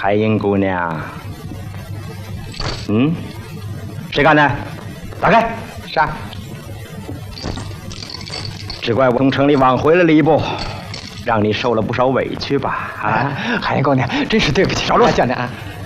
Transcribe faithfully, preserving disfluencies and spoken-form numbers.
海英姑娘，嗯，谁干的？打开！ 是啊。 只怪我从城里往回来了一步，让你受了不少委屈吧？啊， 海英姑娘，真是对不起， 少啰嗦讲的啊。